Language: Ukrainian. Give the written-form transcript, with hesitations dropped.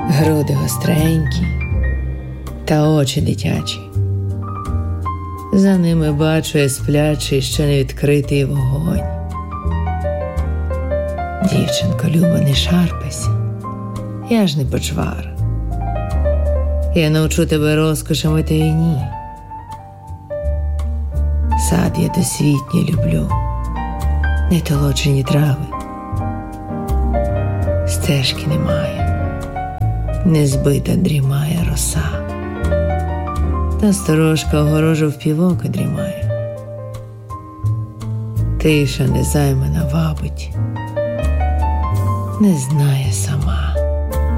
груди гостренькі та очі дитячі. За ними бачу я сплячий, ще не відкритий вогонь. Дівчинко, люба, не шарпайся, я ж не почвар. Я навчу тебе розкошами та й ні. Сад я досвітній люблю, не толочені трави. Стежки немає, не збита дрімає роса. Та сторожка огорожу впівока дрімає. Тиша незаймана вабить, не знає сама.